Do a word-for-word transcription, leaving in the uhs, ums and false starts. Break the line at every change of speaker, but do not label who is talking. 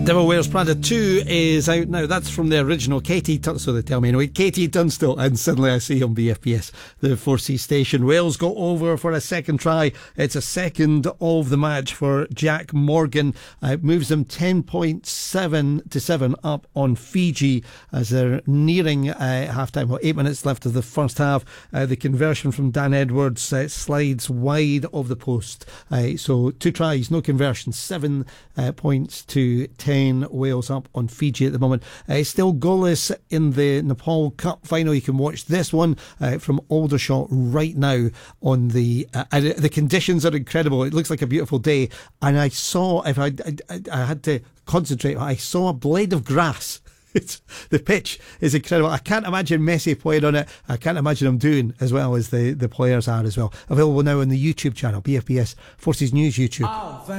Devil Wears Prada two is out now. That's from the original Katie Tun- so they tell me anyway. Katie Tunstall, and Suddenly I See on B F P S, the four C station. Wales go over for a second try. It's a second of the match for Jack Morgan. Uh, it moves them ten point seven to seven up on Fiji as they're nearing uh, half time. Well, eight minutes left of the first half. Uh, the conversion from Dan Edwards uh, slides wide of the post. Uh, so two tries, no conversion. Seven uh, points to ten. Wales up on Fiji at the moment. Uh, still goalless in the Nepal Cup final. You can watch this one uh, from Aldershot right now on the uh, uh, the conditions are incredible. It looks like a beautiful day, and I saw, if I, I, I had to concentrate, I saw a blade of grass. It's, the pitch is incredible. I can't imagine Messi playing on it. I can't imagine him doing as well as the, the players are as well. Available now on the YouTube channel, B F P S Forces News YouTube.